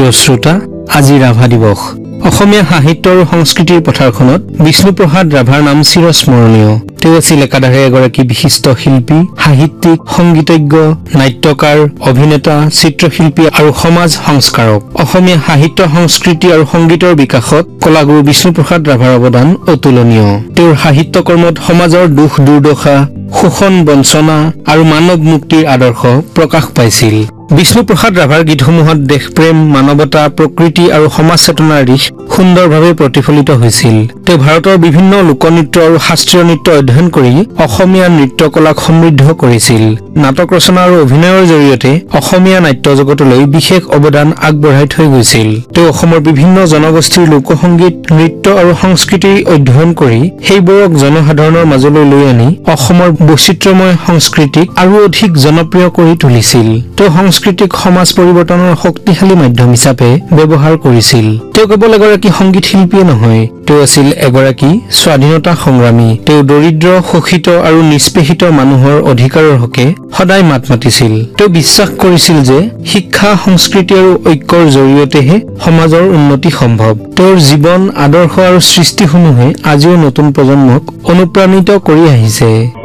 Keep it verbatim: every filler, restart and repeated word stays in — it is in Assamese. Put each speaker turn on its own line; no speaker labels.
প্ৰিয় শ্ৰোতা, আজি ৰাভা দিৱস। অসমীয়া সাহিত্য আৰু সংস্কৃতিৰ পথাৰখনত বিষ্ণুপ্ৰসাদ ৰাভাৰ নাম চিৰস্মৰণীয়। তেওঁ আছিল একাধাৰে এগৰাকী বিশিষ্ট শিল্পী, সাহিত্যিক, সংগীতজ্ঞ, নাট্যকাৰ, অভিনেতা, চিত্ৰশিল্পী আৰু সমাজ সংস্কাৰক। অসমীয়া সাহিত্য, সংস্কৃতি আৰু সংগীতৰ বিকাশত কলাগুৰু বিষ্ণুপ্ৰসাদ ৰাভাৰ অৱদান অতুলনীয়। তেওঁৰ সাহিত্য কৰ্মত সমাজৰ দুখ দুৰ্দশা, শোষণ বঞ্চনা আৰু মানৱ মুক্তিৰ আদৰ্শ প্ৰকাশ পাইছিল। বিষ্ণুপ্ৰসাদ ৰাভাৰ গীতসমূহত দেশপ্ৰেম, মানৱতা, প্ৰকৃতি আৰু সমাজ চেতনাৰ দিশ সুন্দৰভাৱে প্ৰতিফলিত হৈছিল। তেওঁ ভাৰতৰ বিভিন্ন লোকনৃত্য আৰু শাস্ত্ৰীয় নৃত্য অধ্যয়ন কৰি অসমীয়া নৃত্যকলাক সমৃদ্ধ কৰিছিল। নাটক ৰচনা আৰু অভিনয়ৰ জৰিয়তে অসমীয়া নাট্য জগতলৈ বিশেষ অৱদান আগবঢ়াই থৈ গৈছিল। তেওঁ অসমৰ বিভিন্ন জনগোষ্ঠীৰ লোকসংগীত, নৃত্য আৰু সংস্কৃতি অধ্যয়ন কৰি সেইবোৰক জনসাধাৰণৰ মাজলৈ লৈ আনি অসমৰ বৈচিত্ৰ্যময় সংস্কৃতিক আৰু অধিক জনপ্ৰিয় কৰি তুলিছিল। তেওঁ সংস্কৃতিক সমাজ পৰিৱৰ্তনৰ শক্তিশালী মাধ্যম হিচাপে ব্যৱহাৰ কৰিছিল। তেওঁ কেৱল এগৰাকী সংগীত শিল্পীয়ে নহয়, তেওঁ আছিল এগৰাকী স্বাধীনতা সংগ্ৰামী। তেওঁ দৰিদ্ৰ, শোষিত আৰু নিষ্পেষিত মানুহৰ অধিকাৰৰ হকে সদায় মাত মাতিছিল। তেওঁ বিশ্বাস কৰিছিল যে শিক্ষা, সংস্কৃতি আৰু ঐক্যৰ জৰিয়তেহে সমাজৰ উন্নতি সম্ভৱ। তেওঁৰ জীৱন, আদৰ্শ আৰু সৃষ্টিসমূহে আজিও নতুন প্ৰজন্মক অনুপ্ৰাণিত কৰি আহিছে।